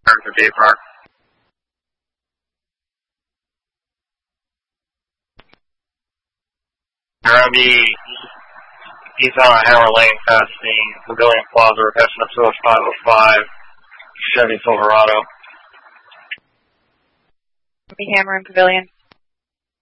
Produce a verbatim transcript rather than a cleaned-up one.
turn for Dave Park. R M B, eastbound on Hammer Lane, passing Pavilion Plaza, we're passing up to five oh five, Chevy Silverado. Hammer and Pavilion.